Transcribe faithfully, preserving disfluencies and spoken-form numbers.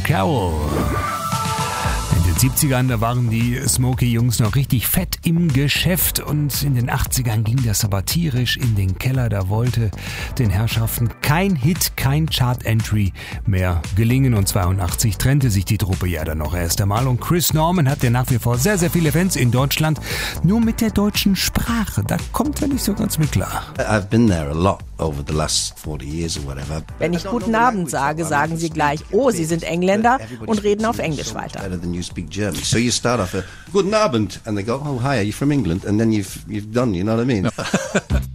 Carol. In den siebzigern, da waren die Smokey-Jungs noch richtig fett im Geschäft und in den achtzigern ging das aber tierisch in den Keller. Da wollte den Herrschaften kein Hit, kein Chart-Entry mehr gelingen und zweiundachtzig trennte sich die Truppe ja dann noch erst einmal und Chris Norman hat ja nach wie vor sehr, sehr viele Fans in Deutschland. Nur mit der deutschen Sprache, da kommt er nicht so ganz mit klar. I've been there a lot over the last forty years or whatever. Wenn ich guten Abend sage, sagen sie gleich, oh, Sie sind Engländer und reden auf Englisch weiter. So you start off a guten Abend and they go, oh hi, are you from England? And then you've you've done, you know what I mean?